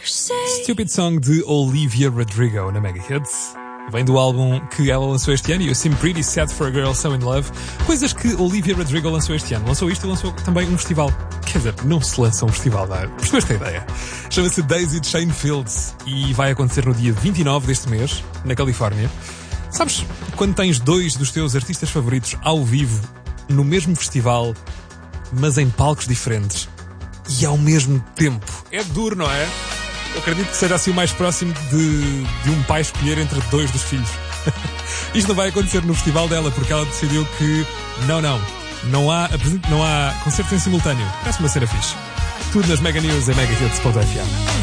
Stupid Song de Olivia Rodrigo na Mega Hits. Vem do álbum que ela lançou este ano, You Seem Pretty Sad for a Girl So In Love. Coisas que Olivia Rodrigo lançou este ano. Lançou isto e lançou também um festival. Quer dizer, não se lança um festival, não é? Percebeste a ideia? Chama-se Daisy Chain Fields e vai acontecer no dia 29 deste mês, na Califórnia. Sabes, quando tens dois dos teus artistas favoritos ao vivo, no mesmo festival, mas em palcos diferentes, e ao mesmo tempo. É duro, não é? Eu acredito que seja assim o mais próximo de um pai escolher entre dois dos filhos. Isto não vai acontecer no festival dela, porque ela decidiu que não há concertos em simultâneo. Parece uma cena fixe. Tudo nas Mega News e Mega Hits.fm.